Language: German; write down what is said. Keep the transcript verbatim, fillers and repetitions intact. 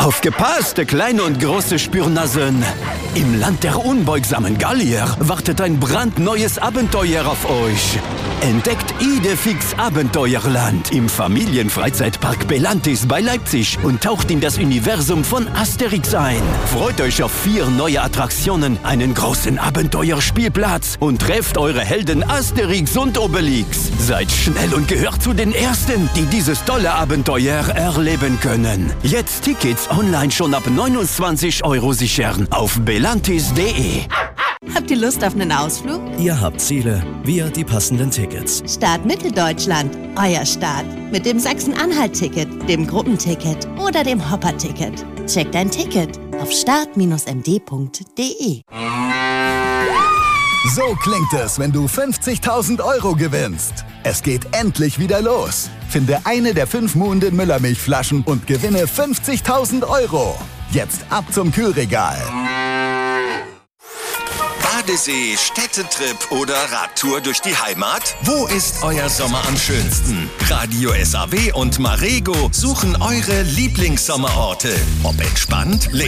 Aufgepasst, kleine und große Spürnasen! Im Land der unbeugsamen Gallier wartet ein brandneues Abenteuer auf euch. Entdeckt Idefix Abenteuerland im Familienfreizeitpark Belantis bei Leipzig und taucht in das Universum von Asterix ein. Freut euch auf vier neue Attraktionen, einen großen Abenteuerspielplatz und trefft eure Helden Asterix und Obelix. Seid schnell und gehört zu den Ersten, die dieses tolle Abenteuer erleben können. Jetzt Tickets online schon ab neunundzwanzig Euro sichern auf belantis punkt de. Habt ihr Lust auf einen Ausflug? Ihr habt Ziele, wir die passenden Tickets. Start Mitteldeutschland, euer Start. Mit dem Sachsen-Anhalt-Ticket, dem Gruppenticket oder dem Hopper-Ticket. Checkt dein Ticket auf start Bindestrich m d punkt de. So klingt es, wenn du fünfzigtausend Euro gewinnst. Es geht endlich wieder los. Finde eine der fünf Muhnden Müllermilchflaschen und gewinne fünfzigtausend Euro. Jetzt ab zum Kühlregal. Badesee, Städtetrip oder Radtour durch die Heimat? Wo ist euer Sommer am schönsten? Radio S A W und Marego suchen eure Lieblingssommerorte. Ob entspannt,